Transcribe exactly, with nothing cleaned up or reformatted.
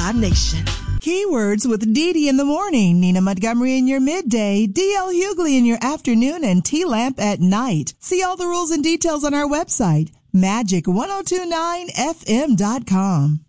Vibe Nation. Keywords with Dee Dee in the morning, Nina Montgomery in your midday, D L Hughley in your afternoon, and T-Lamp at night. See all the rules and details on our website, magic ten twenty-nine f m dot com.